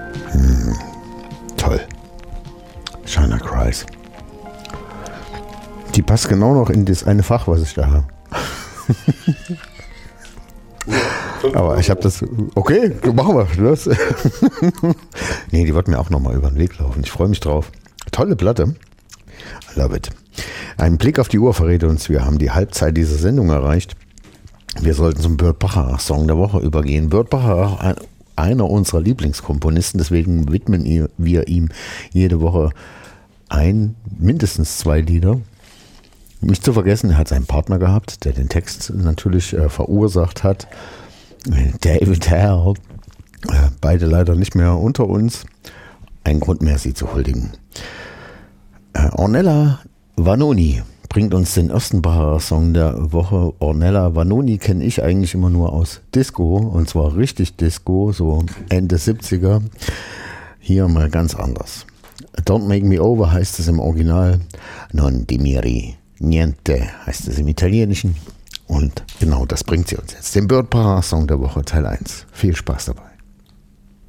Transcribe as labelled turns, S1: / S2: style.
S1: Toll. China Cries. Die passt genau noch in das eine Fach, was ich da habe. Aber ich habe das... Okay, machen wir. Los. Nee, die wird mir auch nochmal über den Weg laufen. Ich freue mich drauf. Tolle Platte. I love it. Ein Blick auf die Uhr verrät uns, wir haben die Halbzeit dieser Sendung erreicht. Wir sollten zum Burt Bacharach Song der Woche übergehen. Burt Bacharach, einer unserer Lieblingskomponisten, deswegen widmen wir ihm jede Woche mindestens 2 Lieder. Nicht zu vergessen, er hat seinen Partner gehabt, der den Text natürlich verursacht hat. David Hale, beide leider nicht mehr unter uns. Ein Grund mehr, sie zu huldigen. Ornella Vanoni bringt uns den ersten Bacharach-Song der Woche. Ornella Vanoni kenne ich eigentlich immer nur aus Disco, und zwar richtig Disco, so Ende 70er. Hier mal ganz anders. Don't Make Me Over heißt es im Original. Non dimiri niente heißt es im Italienischen. Und genau das bringt sie uns jetzt. Den Burt Bacharach Song der Woche, Teil 1. Viel Spaß dabei.